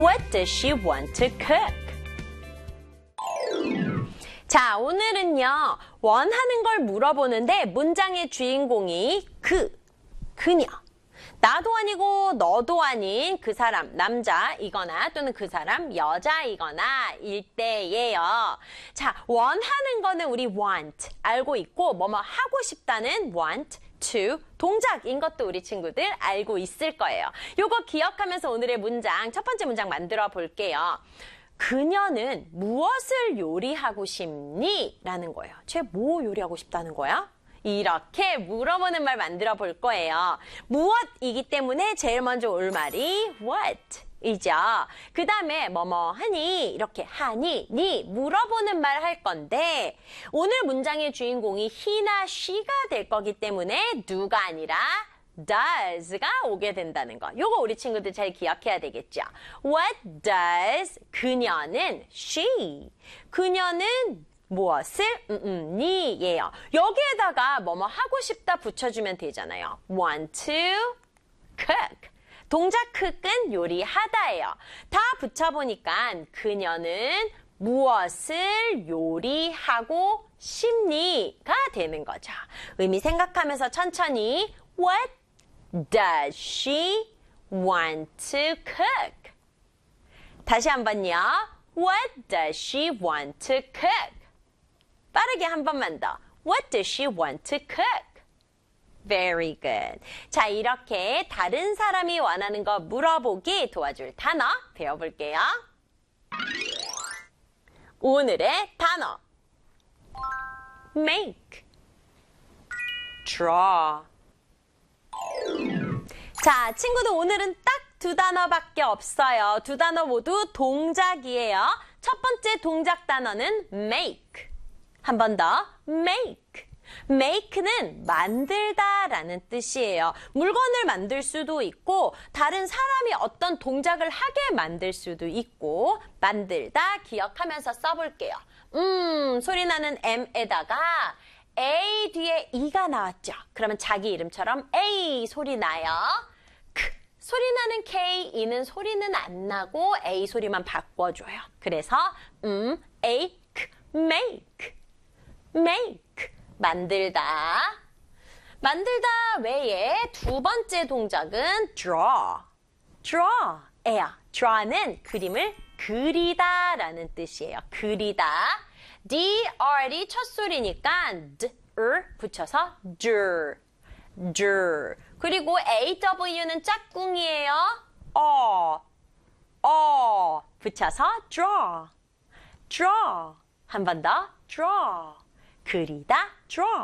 What does she want to cook? 자, 오늘은요, 원하는 걸 물어보는데 문장의 주인공이 그녀. 나도 아니고 너도 아닌 그 사람 남자이거나 또는 그 사람 여자이거나 일 때예요. 자, 원하는 거는 우리 want 알고 있고 뭐뭐 하고 싶다는 want to 동작인 것도 우리 친구들 알고 있을 거예요. 요거 기억하면서 오늘의 문장 첫 번째 문장 만들어 볼게요. 그녀는 무엇을 요리하고 싶니? 라는 거예요. 쟤 뭐 요리하고 싶다는 거야? 이렇게 물어보는 말 만들어 볼 거예요. 무엇이기 때문에 제일 먼저 올 말이 what 이죠. 그 다음에 뭐뭐 하니 이렇게 하니 니 물어보는 말 할 건데 오늘 문장의 주인공이 he나 she가 될 거기 때문에 do가 아니라 does가 오게 된다는 거. 요거 우리 친구들 잘 기억해야 되겠죠. What does 그녀는 she 그녀는 무엇을? 니예요. 여기에다가 뭐뭐 하고 싶다 붙여주면 되잖아요. want to cook. 동작 cook은 요리하다예요. 다 붙여보니까 그녀는 무엇을 요리하고 싶니가 되는 거죠. 의미 생각하면서 천천히 What does she want to cook? 다시 한번요. What does she want to cook? 빠르게 한 번만 더. What does she want to cook? Very good. 자, 이렇게 다른 사람이 원하는 거 물어보기 도와줄 단어 배워볼게요. 오늘의 단어. make, draw. 자, 친구들 오늘은 딱 두 단어밖에 없어요. 두 단어 모두 동작이에요. 첫 번째 동작 단어는 make. 한 번 더, make. make는 만들다라는 뜻이에요. 물건을 만들 수도 있고 다른 사람이 어떤 동작을 하게 만들 수도 있고 만들다 기억하면서 써볼게요. 소리나는 M에다가 A 뒤에 E가 나왔죠. 그러면 자기 이름처럼 A 소리 나요. 소리나는 K, E는 소리는 안 나고 A 소리만 바꿔줘요. 그래서 make, 만들다. 만들다 외에 두 번째 동작은 draw예요. draw는 그림을 그리다라는 뜻이에요. 그리다. D-R이 첫 소리니까 D-R 붙여서 dur. 그리고 AW는 짝꿍이에요. 붙여서 draw. 한 번 더, draw. 그리다, draw.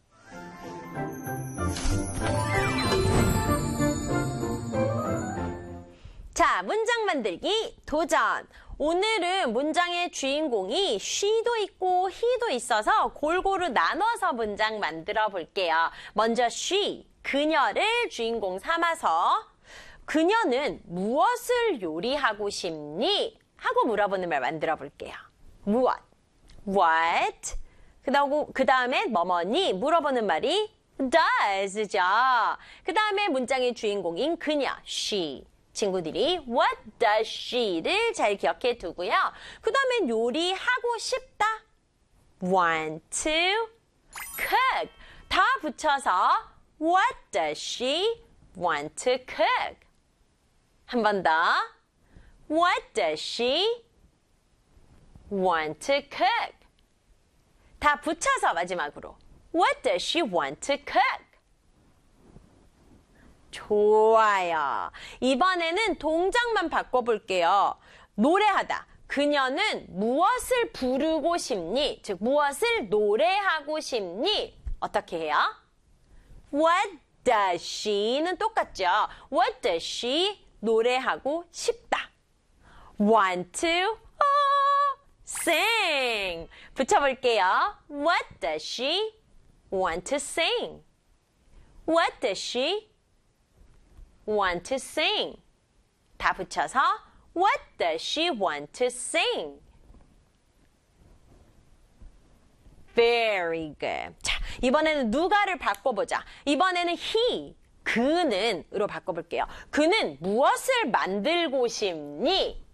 자, 문장 만들기 도전. 오늘은 문장의 주인공이 she도 있고 he도 있어서 골고루 나눠서 문장 만들어 볼게요. 먼저 she, 그녀를 주인공 삼아서 그녀는 무엇을 요리하고 싶니? 하고 물어보는 말 만들어 볼게요. 무엇? What? 그 다음에 뭐뭐니? 물어보는 말이 does죠. 그 다음에 문장의 주인공인 그녀, she. 친구들이 what does she를 잘 기억해 두고요. 그 다음에 요리하고 싶다. want to cook. 다 붙여서 what does she want to cook? 한 번 더. What does she want to cook? 다 붙여서 마지막으로 What does she want to cook? 좋아요. 이번에는 동작만 바꿔볼게요. 노래하다. 그녀는 무엇을 부르고 싶니? 즉 무엇을 노래하고 싶니? 어떻게 해요? What does she는 똑같죠. What does she 노래하고 싶다. Want to sing. 붙여볼게요. What does she want to sing? What does she want to sing? 다 붙여서 What does she want to sing? Very good. 자, 이번에는 누가를 바꿔보자. 이번에는 he, 그는으로 바꿔볼게요. 그는 무엇을 만들고 싶니?